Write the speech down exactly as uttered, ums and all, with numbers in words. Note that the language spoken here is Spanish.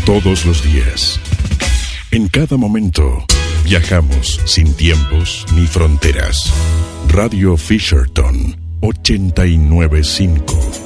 Todos los días, en cada momento, viajamos sin tiempos ni fronteras. Radio Fisherton ochenta y nueve punto cinco.